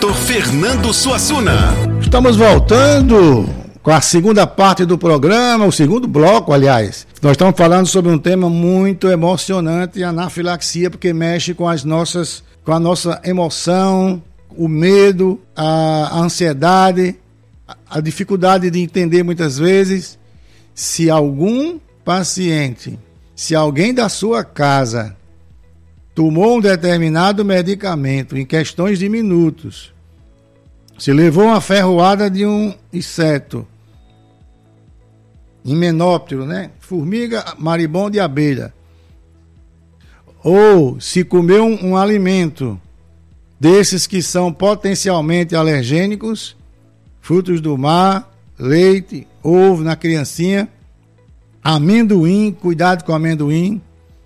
Dr. Fernando Suassuna. Estamos voltando com a segunda parte do programa, o segundo bloco, aliás. Nós estamos falando sobre um tema muito emocionante, a anafilaxia, porque mexe com a nossa emoção, o medo, a ansiedade, a dificuldade de entender muitas vezes se algum paciente, se alguém da sua casa tomou um determinado medicamento em questões de minutos, se levou uma ferroada de um inseto, himenóptero, né? Formiga, maribondo e abelha, ou se comeu um alimento desses que são potencialmente alergênicos, frutos do mar, leite, ovo na criancinha, amendoim, cuidado com o amendoim,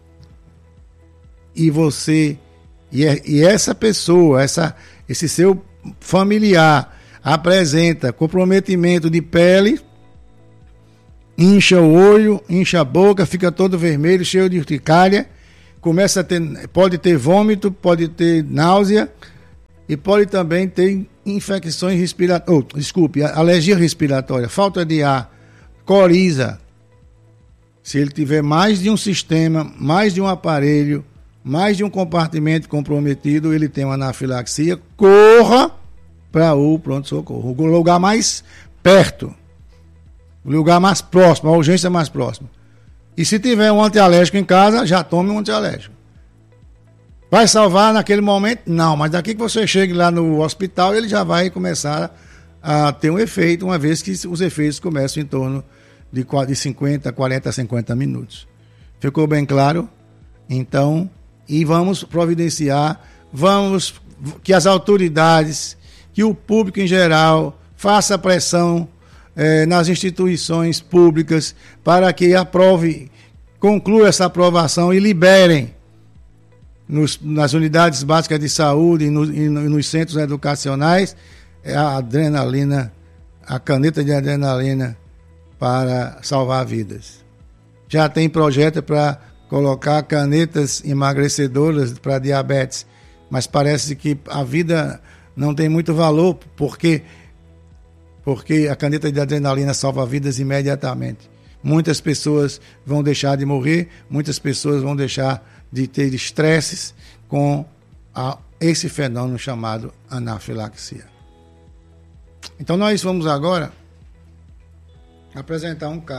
e essa pessoa, esse seu familiar apresenta comprometimento de pele, incha o olho, incha a boca, fica todo vermelho, cheio de urticária, pode ter vômito, pode ter náusea e pode também ter infecções respiratórias, alergia respiratória, falta de ar, coriza. Se ele tiver mais de um sistema, mais de um aparelho, mais de um compartimento comprometido, ele tem uma anafilaxia, corra para o pronto-socorro, o lugar mais perto, o lugar mais próximo, a urgência mais próxima. E se tiver um antialérgico em casa, já tome um antialérgico. Vai salvar naquele momento? Não, mas daqui que você chegue lá no hospital, ele já vai começar a ter um efeito, uma vez que os efeitos começam em torno de 40 a 50 minutos. Ficou bem claro? Então, e vamos providenciar, que as autoridades, que o público em geral faça pressão nas instituições públicas para que conclua essa aprovação e liberem nas unidades básicas de saúde e nos centros educacionais a adrenalina, a caneta de adrenalina para salvar vidas. Já tem projeto para colocar canetas emagrecedoras para diabetes, mas parece que a vida não tem muito valor, porque a caneta de adrenalina salva vidas imediatamente. Muitas pessoas vão deixar de morrer, muitas pessoas vão deixar de ter estresses com esse fenômeno chamado anafilaxia. Então nós vamos agora apresentar um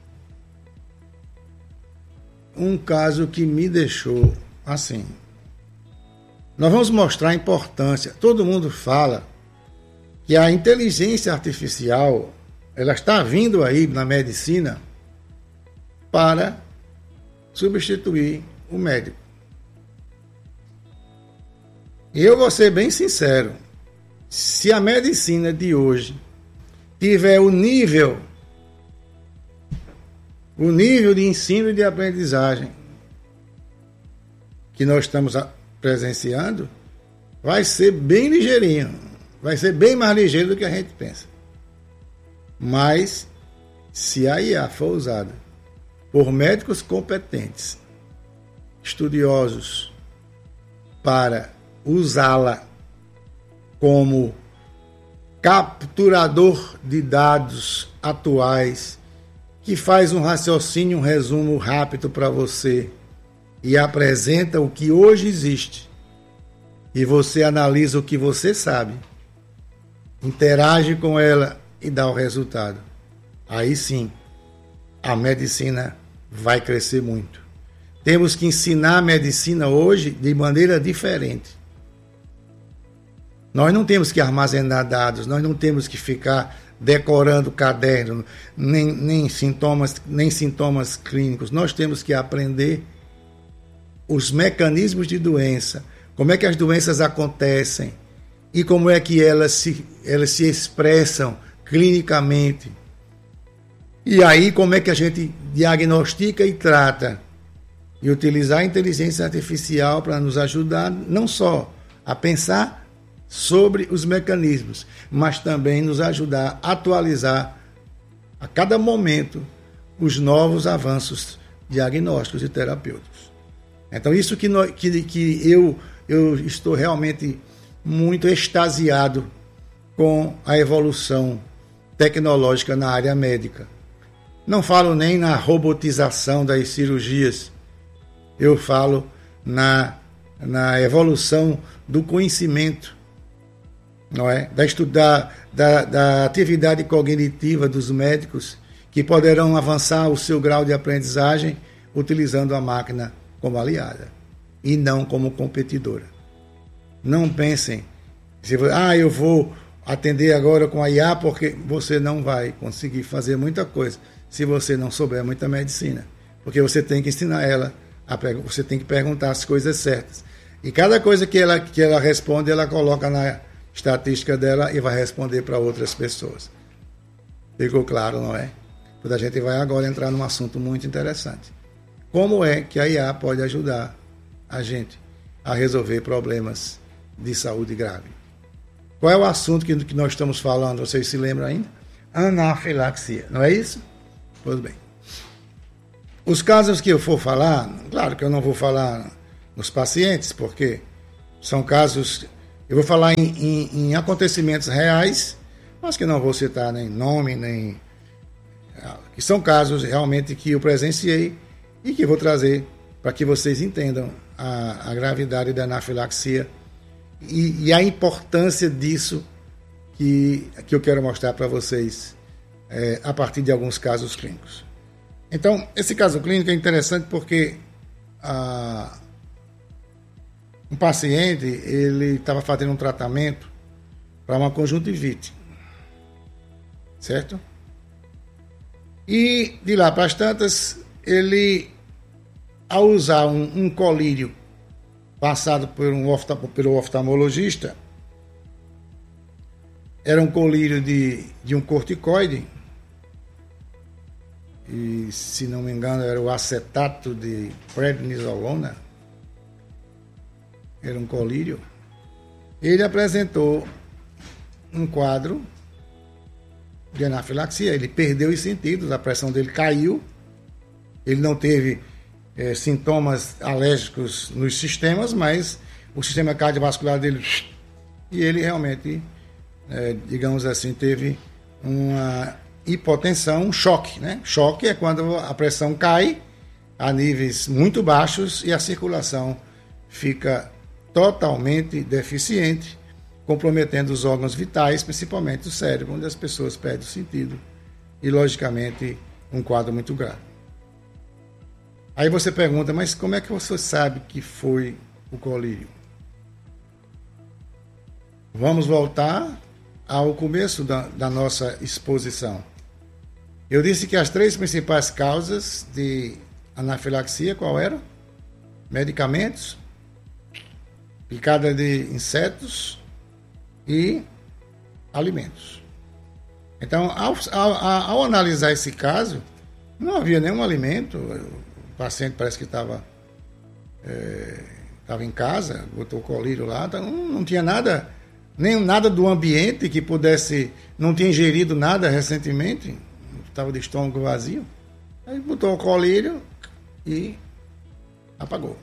caso que me deixou assim. Nós vamos mostrar a importância. Todo mundo fala que a inteligência artificial, ela está vindo aí na medicina para substituir o médico. E eu vou ser bem sincero, se a medicina de hoje tiver o nível de ensino e de aprendizagem que nós estamos presenciando, vai ser bem ligeirinho, vai ser bem mais ligeiro do que a gente pensa. Mas, se a IA for usada por médicos competentes, estudiosos, para usá-la como capturador de dados atuais, que faz um raciocínio, um resumo rápido para você e apresenta o que hoje existe, e você analisa o que você sabe, interage com ela e dá o resultado. Aí sim, a medicina vai crescer muito. Temos que ensinar a medicina hoje de maneira diferente. Nós não temos que armazenar dados, nós não temos que ficar decorando caderno, nem sintomas clínicos. Nós temos que aprender os mecanismos de doença, como é que as doenças acontecem e como é que elas se expressam clinicamente. E aí como é que a gente diagnostica e trata. E utilizar a inteligência artificial para nos ajudar não só a pensar sobre os mecanismos, mas também nos ajudar a atualizar a cada momento os novos avanços diagnósticos e terapêuticos. Então isso que eu estou realmente muito extasiado com a evolução tecnológica na área médica. Não falo nem na robotização das cirurgias, eu falo na evolução do conhecimento, não é? Da atividade cognitiva dos médicos, que poderão avançar o seu grau de aprendizagem utilizando a máquina como aliada e não como competidora. Não pensem, eu vou atender agora com a IA, porque você não vai conseguir fazer muita coisa se você não souber muita medicina, porque você tem que ensinar ela, você tem que perguntar as coisas certas. E cada coisa que ela responde, ela coloca na estatística dela e vai responder para outras pessoas. Ficou claro, não é? Então a gente vai agora entrar num assunto muito interessante. Como é que a IA pode ajudar a gente a resolver problemas de saúde grave? Qual é o assunto que nós estamos falando? Vocês se lembram ainda? Anafilaxia, não é isso? Pois bem. Os casos que eu for falar, claro que eu não vou falar nos pacientes, porque são casos, eu vou falar em acontecimentos reais, mas que não vou citar nem nome, que são casos realmente que eu presenciei e que vou trazer para que vocês entendam a gravidade da anafilaxia e a importância disso que eu quero mostrar para vocês a partir de alguns casos clínicos. Então, esse caso clínico é interessante porque um paciente, ele estava fazendo um tratamento para uma conjuntivite, certo? E de lá para as tantas, ele, ao usar um colírio passado pelo oftalmologista, era um colírio de um corticoide, e se não me engano era o acetato de prednisolona, era um colírio. Ele apresentou um quadro de anafilaxia, ele perdeu os sentidos, a pressão dele caiu, ele não teve sintomas alérgicos nos sistemas, mas o sistema cardiovascular dele, e ele realmente, digamos assim, teve uma hipotensão, um choque, né? Choque é quando a pressão cai a níveis muito baixos e a circulação fica totalmente deficiente, comprometendo os órgãos vitais, principalmente o cérebro, onde as pessoas perdem o sentido e, logicamente, um quadro muito grave. Aí você pergunta, mas como é que você sabe que foi o colírio? Vamos voltar ao começo da nossa exposição. Eu disse que as 3 principais causas de anafilaxia, qual eram? Medicamentos, picada de insetos e alimentos. Então, ao analisar esse caso, não havia nenhum alimento, o paciente parece que estava em casa, botou o colírio lá, não tinha nada, nem nada do ambiente que pudesse, não tinha ingerido nada recentemente, estava de estômago vazio. Aí botou o colírio e apagou.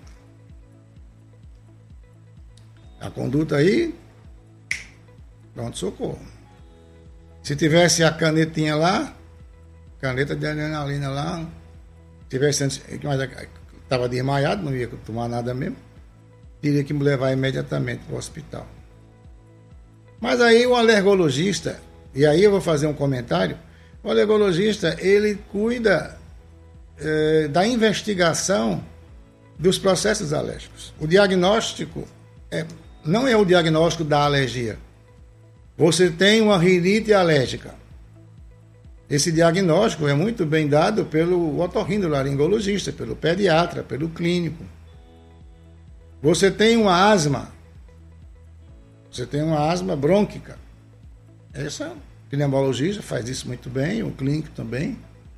A conduta aí, pronto, socorro. Se tivesse a canetinha lá, caneta de adrenalina lá, tivesse antes, mas estava desmaiado, não ia tomar nada mesmo, teria que me levar imediatamente para o hospital. Mas aí o alergologista, e aí eu vou fazer um comentário, o alergologista, ele cuida da investigação dos processos alérgicos. O diagnóstico não é o diagnóstico da alergia. Você tem uma rinite alérgica. Esse diagnóstico é muito bem dado pelo otorrinolaringologista, pelo pediatra, pelo clínico. Você tem uma asma. Você tem uma asma brônquica. Essa pneumologista faz isso muito bem, o clínico também.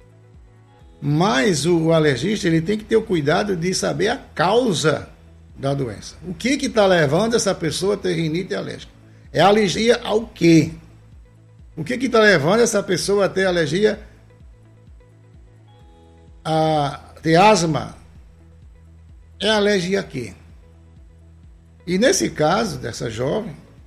Mas o alergista, ele tem que ter o cuidado de saber a causa da doença. O que está levando essa pessoa a ter rinite alérgica? É alergia ao quê? O que está levando essa pessoa a ter alergia a ter asma? É alergia a quê? E nesse caso dessa jovem,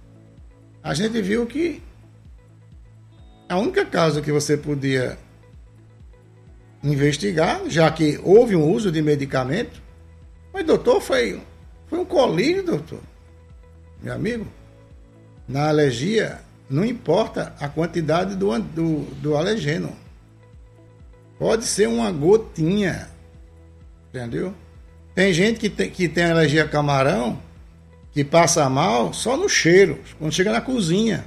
a gente viu que a única causa que você podia investigar, já que houve um uso de medicamento, mas doutor, foi um colírio, doutor. Meu amigo, na alergia não importa a quantidade do alergeno. Pode ser uma gotinha, entendeu? Tem gente que tem alergia a camarão, que passa mal só no cheiro, quando chega na cozinha.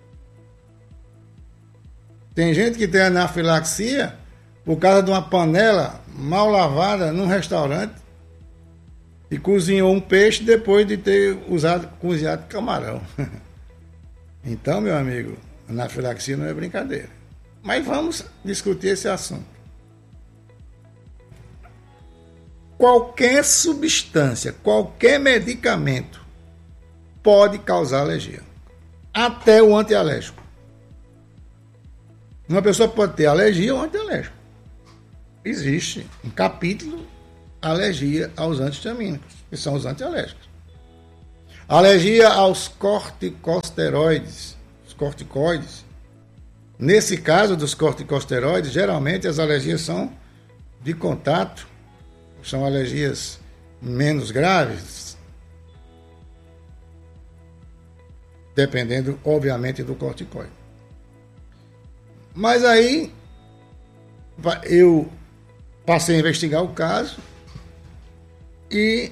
Tem gente que tem anafilaxia por causa de uma panela mal lavada num restaurante e cozinhou um peixe depois de ter cozinhado camarão. Então, meu amigo, anafilaxia não é brincadeira. Mas vamos discutir esse assunto. Qualquer substância, qualquer medicamento pode causar alergia. Até o antialérgico. Uma pessoa pode ter alergia ou antialérgico. Existe um capítulo alergia aos antihistamínicos, que são os antialérgicos. Alergia aos corticosteroides, os corticoides. Nesse caso dos corticosteroides, geralmente as alergias são de contato, são alergias menos graves, dependendo, obviamente, do corticoide. Mas aí eu passei a investigar o caso e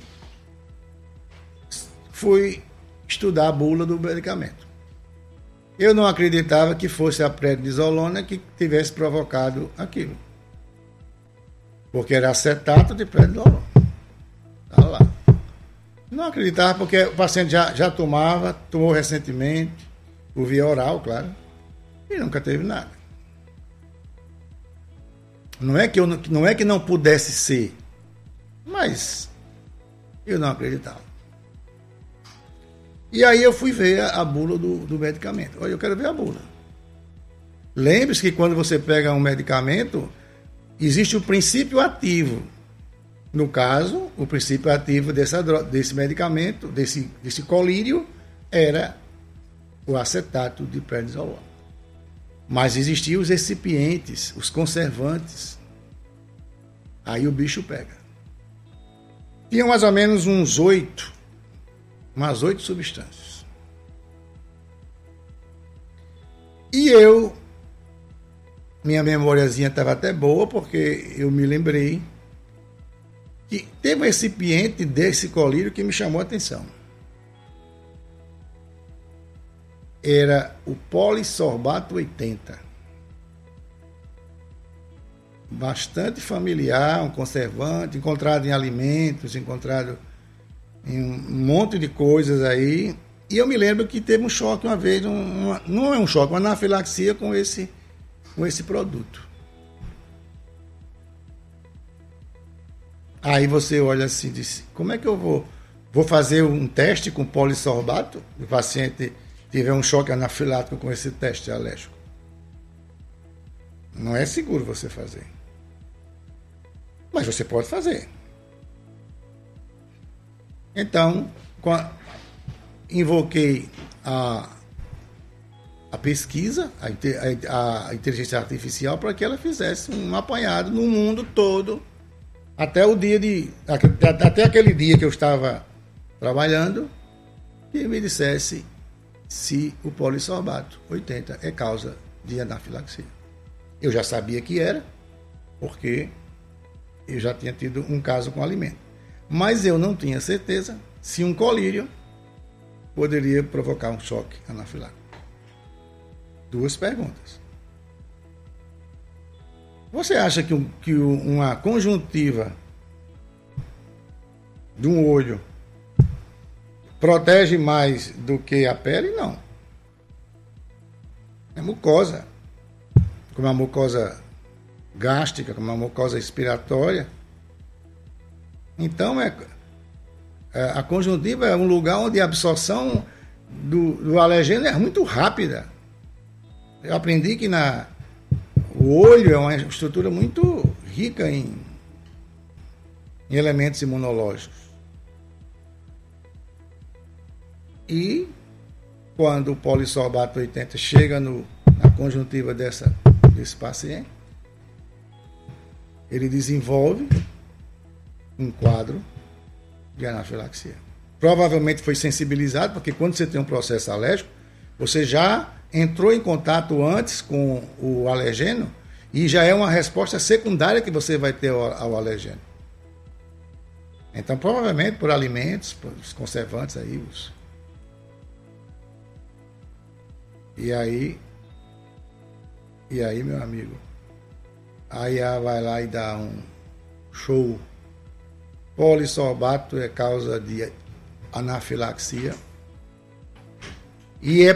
fui estudar a bula do medicamento. Eu não acreditava que fosse a prednisolona que tivesse provocado aquilo. Porque era acetato de prednisolona. Tá lá. Não acreditava porque o paciente já tomou recentemente, por via oral, claro, e nunca teve nada. Não é que não pudesse ser, mas eu não acreditava. E aí eu fui ver a bula do medicamento. Olha, eu quero ver a bula. Lembre-se que quando você pega um medicamento, existe o princípio ativo. No caso, o princípio ativo desse medicamento, desse colírio, era o acetato de prednisolona. Mas existiam os recipientes, os conservantes. Aí o bicho pega. Tinha mais ou menos umas 8 substâncias. E minha memoriazinha estava até boa, porque eu me lembrei que teve um recipiente desse colírio que me chamou a atenção. Era o polissorbato 80. Bastante familiar, um conservante, encontrado em alimentos, encontrado em um monte de coisas aí. E eu me lembro que teve um choque uma vez, não é um choque, uma anafilaxia com esse produto. Aí você olha assim e diz, como é que eu vou fazer um teste com polissorbato? O paciente tiver um choque anafilático com esse teste alérgico. Não é seguro você fazer. Mas você pode fazer. Então, invoquei a pesquisa, a inteligência artificial, para que ela fizesse um apanhado no mundo todo, até aquele dia que eu estava trabalhando, e me dissesse se o polissorbato 80 é causa de anafilaxia. Eu já sabia que era, porque eu já tinha tido um caso com alimento. Mas eu não tinha certeza se um colírio poderia provocar um choque anafilático. 2 perguntas. Você acha que uma conjuntiva de um olho protege mais do que a pele? Não. É mucosa. Como a mucosa gástrica, como a mucosa respiratória. Então, a conjuntiva é um lugar onde a absorção do alergeno é muito rápida. Eu aprendi que o olho é uma estrutura muito rica em elementos imunológicos. E quando o polisorbato 80 chega na conjuntiva desse paciente, ele desenvolve um quadro de anafilaxia. Provavelmente foi sensibilizado, porque quando você tem um processo alérgico, você já entrou em contato antes com o alergeno e já é uma resposta secundária que você vai ter ao alergeno. Então, provavelmente por alimentos, por os conservantes aí, E aí, meu amigo, a IA vai lá e dá um show. Polisorbato é causa de anafilaxia. E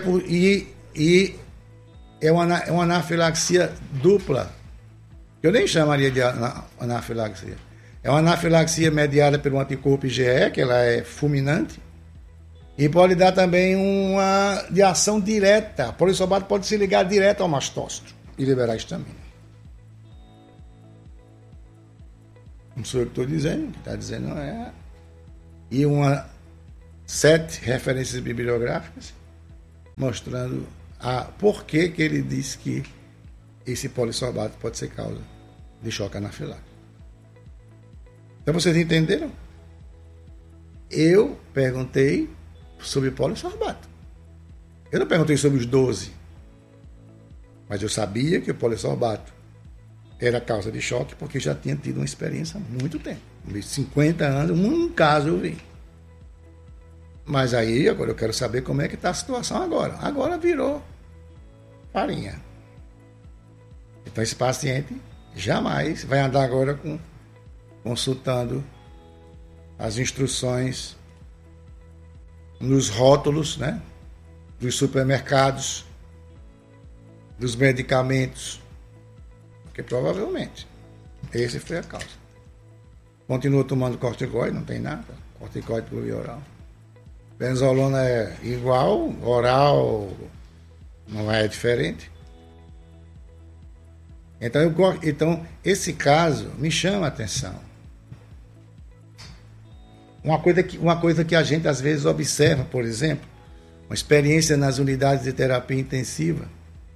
é uma anafilaxia dupla. Eu nem chamaria de anafilaxia. É uma anafilaxia mediada pelo anticorpo IgE, que ela é fulminante. E pode dar também uma de ação direta. O polisorbato pode se ligar direto ao mastócito e liberar histamina. Não sou eu que estou dizendo, o que está dizendo não é. E 7 referências bibliográficas mostrando por que ele disse que esse polisorbato pode ser causa de choque anafilático. Então vocês entenderam? Eu perguntei sobre polisorbato. Eu não perguntei sobre os 12. Mas eu sabia que o polisorbato era causa de choque porque já tinha tido uma experiência há muito tempo. 50 anos, um caso eu vi. Mas aí, agora eu quero saber como é que está a situação agora. Agora virou farinha. Então esse paciente jamais vai andar agora consultando as instruções nos rótulos, né, dos supermercados, dos medicamentos, porque provavelmente esse foi a causa. Continua tomando corticoide, não tem nada, corticoide por via oral. Benzolona é igual, oral não é diferente. Então esse caso me chama a atenção. Uma coisa que a gente às vezes observa, por exemplo, uma experiência nas unidades de terapia intensiva,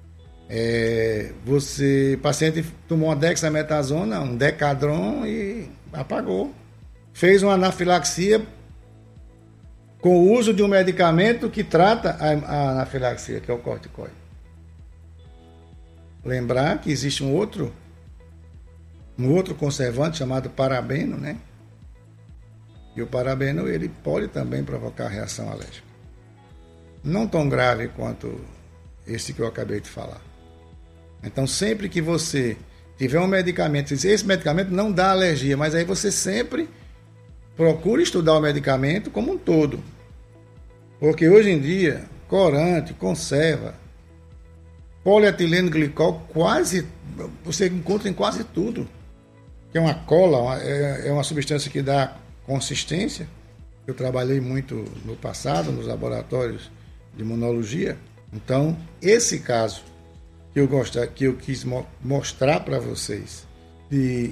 o paciente tomou uma dexametasona, um decadron e apagou. Fez uma anafilaxia com o uso de um medicamento que trata a anafilaxia, que é o corticoide. Lembrar que existe um outro conservante chamado parabeno, né? E o parabeno, ele pode também provocar reação alérgica. Não tão grave quanto esse que eu acabei de falar. Então, sempre que você tiver um medicamento, esse medicamento não dá alergia, mas aí você sempre procure estudar o medicamento como um todo. Porque hoje em dia, corante, conserva, polietileno glicol, você encontra em quase tudo. Que é uma cola, é uma substância que dá consistência. Eu trabalhei muito no passado nos laboratórios de imunologia. Então, esse caso que eu quis mostrar para vocês de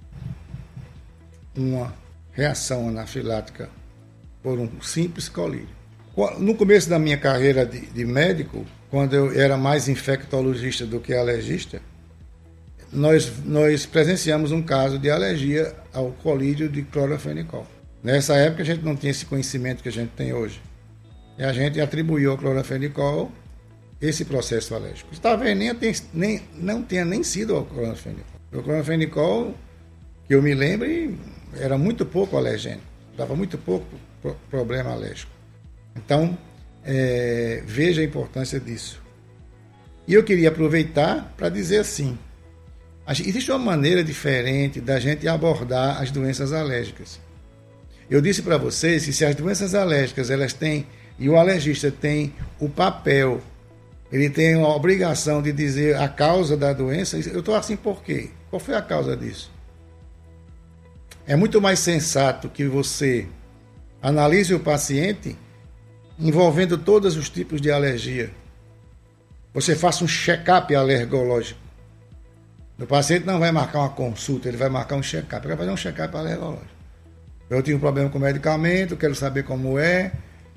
uma reação anafilática por um simples colírio. No começo da minha carreira de médico, quando eu era mais infectologista do que alergista, nós presenciamos um caso de alergia ao colírio de clorofenicol. Nessa época a gente não tinha esse conhecimento que a gente tem hoje. E a gente atribuiu ao clorofenicol esse processo alérgico. Talvez não tenha nem sido ao clorofenicol. O clorofenicol, que eu me lembre, era muito pouco alergênico. Dava muito pouco problema alérgico. Então, veja a importância disso. E eu queria aproveitar para dizer assim, existe uma maneira diferente da gente abordar as doenças alérgicas. Eu disse para vocês que se as doenças alérgicas elas têm, e o alergista tem o papel, ele tem a obrigação de dizer a causa da doença, eu estou assim por quê? Qual foi a causa disso? É muito mais sensato que você analise o paciente envolvendo todos os tipos de alergia. Você faça um check-up alergológico. O paciente não vai marcar uma consulta, ele vai marcar um check-up. Ele vai fazer um check-up alergológico. Eu tive um problema com o medicamento, quero saber como é.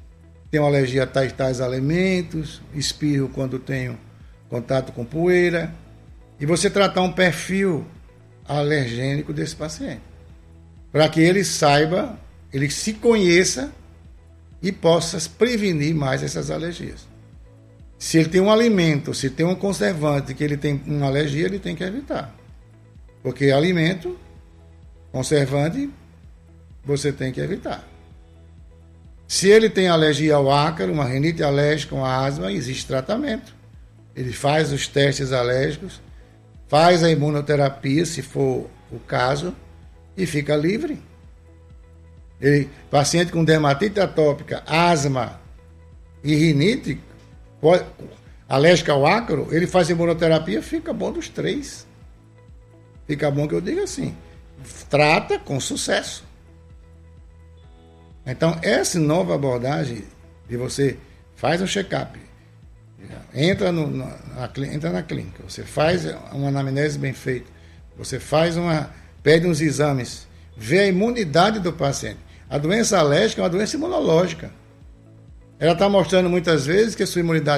tenho alergia a tais alimentos, espirro quando tenho contato com poeira, e você tratar um perfil alergênico desse paciente, para que ele saiba, ele se conheça e possa prevenir mais essas alergias. Se ele tem um alimento, se tem um conservante que ele tem uma alergia, ele tem que evitar. Porque alimento, conservante, você tem que evitar. Se ele tem alergia ao ácaro, uma rinite alérgica, uma asma, existe tratamento. Ele faz os testes alérgicos, faz a imunoterapia, se for o caso, e fica livre. Paciente com dermatite atópica, asma e rinite, alérgica ao ácaro, ele faz imunoterapia, fica bom dos 3. Fica bom que eu diga assim, trata com sucesso. Então, essa nova abordagem de você faz um check-up, entra na clínica, você faz uma anamnese bem feita, você pede uns exames, vê a imunidade do paciente. A doença alérgica é uma doença imunológica. Ela está mostrando muitas vezes que a sua imunidade